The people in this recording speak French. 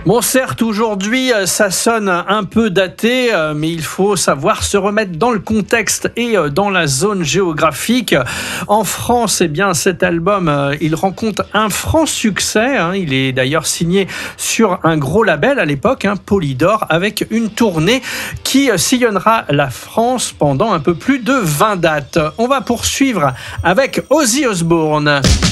Bon, certes, aujourd'hui, ça sonne un peu daté, mais il faut savoir se remettre dans le contexte et dans la zone géographique. En France, eh bien, cet album, il rencontre un franc succès. Il est d'ailleurs signé sur un gros label à l'époque, Polydor, avec une tournée qui sillonnera la France pendant un peu plus de 20 dates. On va poursuivre avec Ozzy Osbourne.